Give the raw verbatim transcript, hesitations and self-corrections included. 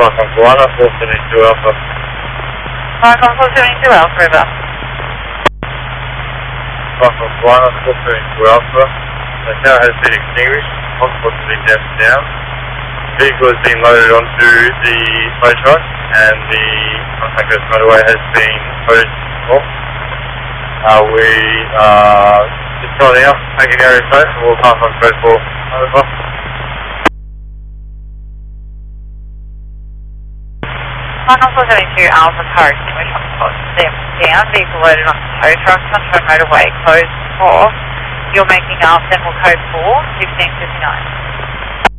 Falcon Guana, four seventy-two Alpha. Falcon four seventy-two Alpha, over. Falcon Guana, four seventy-two Alpha. The tower has been extinguished, hospital has been damped down. The vehicle has been loaded onto the tow truck and the Contact Coast motorway has been closed off. Uh, we are just starting up, making area safe, and we'll pass on code four. Over. Falcon four seventy-two Alpha, car extinguished, hospital damped down, vehicle loaded onto tow truck, Sunshine motorway closed off. You're making up Denver code four, fifteen fifty-nine.